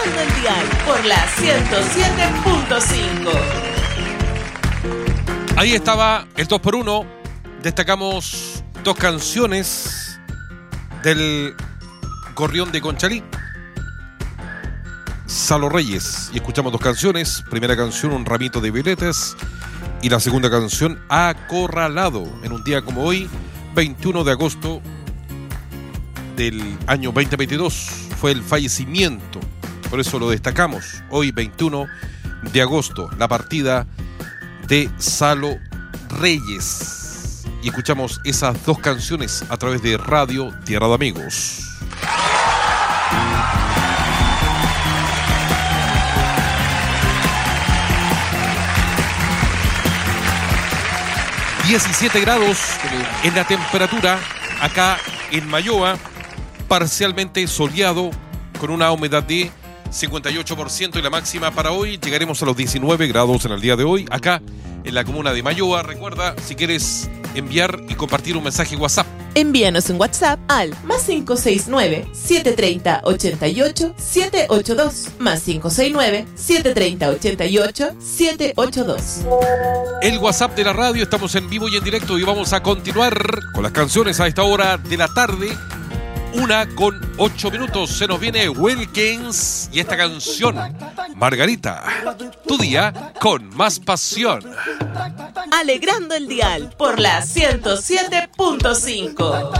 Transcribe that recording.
Alegrando el dial por la 107.5. Ahí estaba el 2x1. Destacamos dos canciones del Gorrión de Conchalí, Salo Reyes, y escuchamos dos canciones. Primera canción, Un ramito de violetas, y la segunda canción, Acorralado, en un día como hoy, 21 de agosto del año 2022. Fue el fallecimiento, por eso lo destacamos. Hoy, 21 de agosto, la partida de Salo Reyes. Y escuchamos esas dos canciones a través de Radio Tierra de Amigos. ...17 grados en la temperatura acá en Mayoa, parcialmente soleado, con una humedad de 58%, y la máxima para hoy llegaremos a los 19 grados en el día de hoy, acá en la comuna de Mayoa. Recuerda, si quieres enviar y compartir un mensaje WhatsApp, envíanos un WhatsApp al +569 730 88 782, +569 730 88 782. el WhatsApp de la radio. Estamos en vivo y en directo y vamos a continuar con las canciones a esta hora de la tarde. 1:08. Se nos viene Wilkins y esta canción, Margarita, tu día con más pasión. Alegrando el dial por la 107.5.